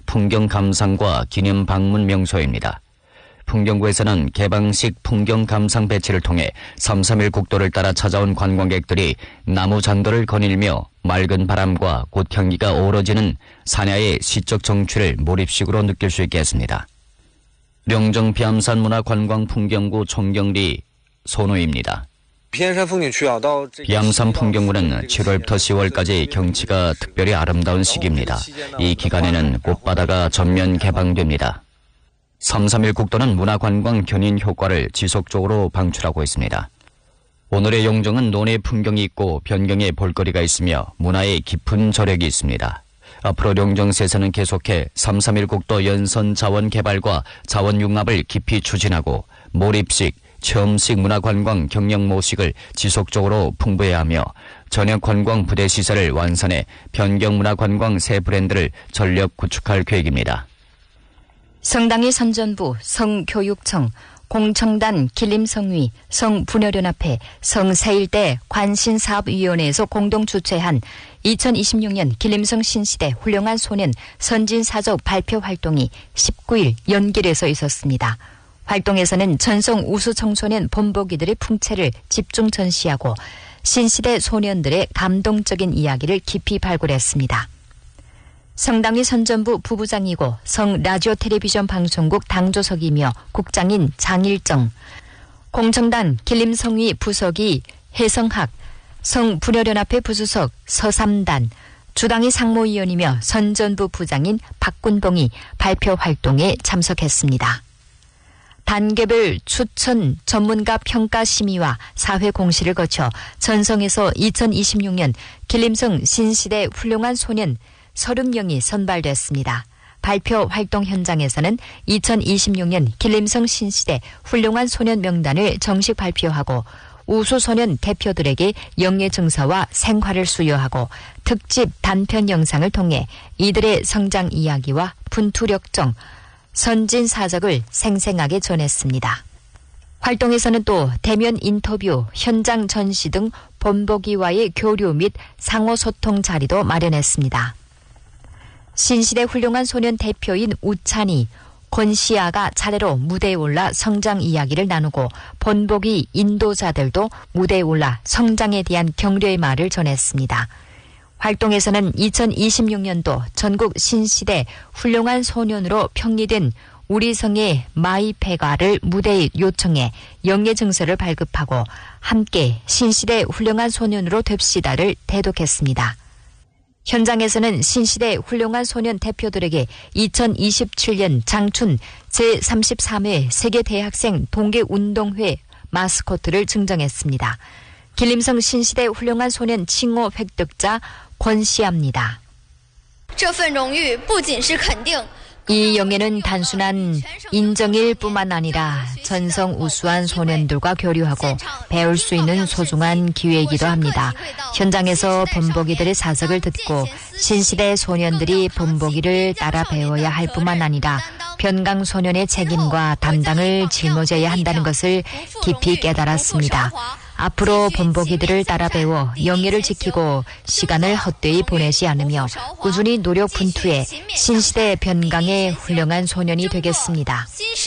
풍경 감상과 기념 방문 명소입니다. 풍경구에서는 개방식 풍경 감상 배치를 통해 331 국도를 따라 찾아온 관광객들이 나무 잔도를 거닐며 맑은 바람과 꽃향기가 어우러지는 산야의 시적 정취를 몰입식으로 느낄 수 있게 했습니다. 령정 비암산 문화관광풍경구 총경리 손우입니다. 비암산 풍경구는 7월부터 10월까지 경치가 특별히 아름다운 시기입니다. 이 기간에는 꽃바다가 전면 개방됩니다. 331 국도는 문화관광 견인 효과를 지속적으로 방출하고 있습니다. 오늘의 용정은 논의 풍경이 있고 변경에 볼거리가 있으며 문화의 깊은 저력이 있습니다. 앞으로 용정시에서는 계속해 331 국도 연선 자원 개발과 자원 융합을 깊이 추진하고 몰입식, 체험식 문화관광 경영 모식을 지속적으로 풍부해야 하며 전역 관광 부대 시설을 완산해 변경 문화관광 새 브랜드를 전력 구축할 계획입니다. 성당위 선전부, 성교육청, 공청단 길림성위, 성분여련합회, 성세일대 관신사업위원회에서 공동 주최한 2026년 길림성 신시대 훌륭한 소년 선진사적 발표 활동이 19일 연길에서 있었습니다. 활동에서는 전성 우수 청소년 본보기들의 풍채를 집중 전시하고 신시대 소년들의 감동적인 이야기를 깊이 발굴했습니다. 성당위 선전부 부부장이고 성라디오 텔레비전 방송국 당조석이며 국장인 장일정, 공청단 길림성위 부석이 혜성학, 성분여련합회 부수석 서삼단, 주당위 상무위원이며 선전부 부장인 박군봉이 발표 활동에 참석했습니다. 단계별 추천 전문가 평가 심의와 사회 공시를 거쳐 전성에서 2026년 길림성 신시대 훌륭한 소년 30명이 선발됐습니다. 발표 활동 현장에서는 2026년 길림성 신시대 훌륭한 소년 명단을 정식 발표하고 우수소년 대표들에게 영예증서와 생활을 수여하고 특집 단편 영상을 통해 이들의 성장 이야기와 분투력정, 선진사적을 생생하게 전했습니다. 활동에서는 또 대면 인터뷰, 현장 전시 등 본보기와의 교류 및 상호소통 자리도 마련했습니다. 신시대 훌륭한 소년 대표인 우찬이, 권시아가 차례로 무대에 올라 성장 이야기를 나누고 본보기 인도자들도 무대에 올라 성장에 대한 격려의 말을 전했습니다. 활동에서는 2026년도 전국 신시대 훌륭한 소년으로 평리된 우리 성의 마이페가를 무대에 요청해 영예증서를 발급하고 함께 신시대 훌륭한 소년으로 됩시다를 대독했습니다. 현장에서는 신시대 훌륭한 소년 대표들에게 2027년 장춘 제33회 세계대학생 동계운동회 마스코트를 증정했습니다. 길림성 신시대 훌륭한 소년 칭호 획득자 권시아입니다. 이 영예는 단순한 인정일 뿐만 아니라 전성 우수한 소년들과 교류하고 배울 수 있는 소중한 기회이기도 합니다. 현장에서 본보기들의 사석을 듣고 신시대 소년들이 본보기를 따라 배워야 할 뿐만 아니라 변강 소년의 책임과 담당을 짊어져야 한다는 것을 깊이 깨달았습니다. 앞으로 본보기들을 따라 배워 영예를 지키고 시간을 헛되이 보내지 않으며 꾸준히 노력 분투해 신시대 변강의 훌륭한 소년이 되겠습니다.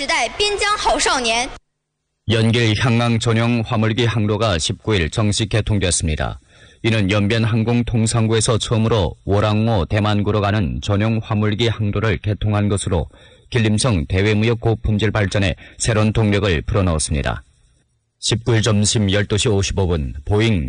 연길 향강 전용 화물기 항로가 19일 정식 개통됐습니다. 이는 연변 항공통상구에서 처음으로 월항로 대만구로 가는 전용 화물기 항로를 개통한 것으로 길림성 대외무역 고품질 발전에 새로운 동력을 불어넣었습니다. 19일 점심 12시 55분 보잉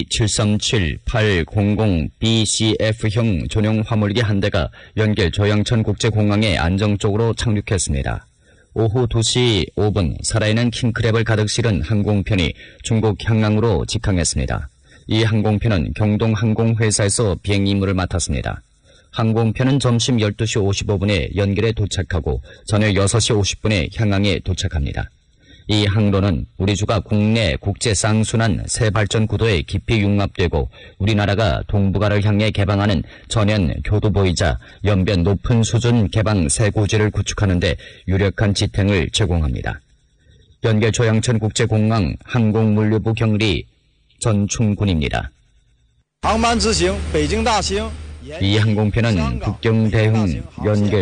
B737-800BCF형 전용 화물기 한 대가 연길 조양천 국제공항에 안정적으로 착륙했습니다. 오후 2시 5분 살아있는 킹크랩을 가득 실은 항공편이 중국 향강으로 직항했습니다. 이 항공편은 경동항공회사에서 비행 임무를 맡았습니다. 항공편은 점심 12시 55분에 연길에 도착하고 저녁 6시 50분에 향항에 도착합니다. 이 항로는 우리주가 국내 국제 쌍순환 새 발전 구도에 깊이 융합되고 우리나라가 동북아를 향해 개방하는 전연 교두보이자 연변 높은 수준 개방 새 구지를 구축하는 데 유력한 지탱을 제공합니다. 연계 조양천 국제공항 항공물류부 경리 전충군입니다. 이 항공편은 북경 대흥 연계